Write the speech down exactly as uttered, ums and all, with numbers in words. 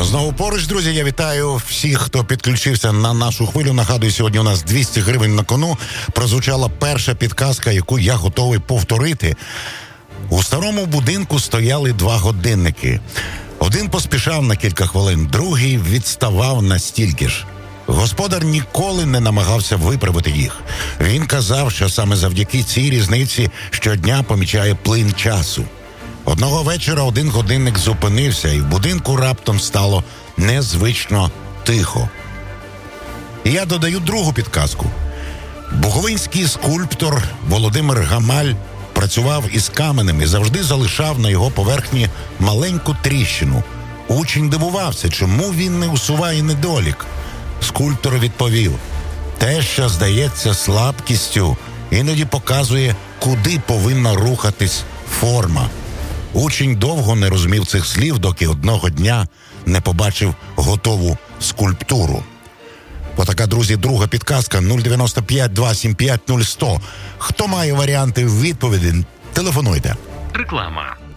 Знову поруч, друзі, я вітаю всіх, хто підключився на нашу хвилю. Нагадую, сьогодні у нас двісті гривень на кону. Прозвучала перша підказка, яку я готовий повторити. У старому будинку стояли два годинники. Один поспішав на кілька хвилин, другий відставав на стільки ж. Господар ніколи не намагався виправити їх. Він казав, що саме завдяки цій різниці щодня помічає плин часу. Одного вечора один годинник зупинився, і в будинку раптом стало незвично тихо. І я додаю другу підказку. Буковинський скульптор Володимир Гамаль працював із каменем і завжди залишав на його поверхні маленьку тріщину. Учень дивувався, чому він не усуває недолік. Скульптор відповів: те, що здається слабкістю, іноді показує, куди повинна рухатись форма. Учень довго не розумів цих слів, доки одного дня не побачив готову скульптуру. Отака, друзі, друга підказка. нуль дев'яносто п'ять два сім п'ять нуль сто. Хто має варіанти відповіді, телефонуйте. Реклама.